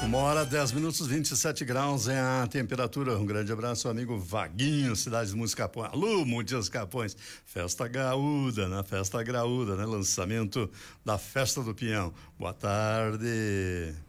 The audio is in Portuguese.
1h10, 27 graus é a temperatura. Um grande abraço, amigo Vaguinho, Cidade dos Capões. Alô, Montes Capões. Festa graúda, né? Festa graúda, né? Lançamento da Festa do Pinhão. Boa tarde.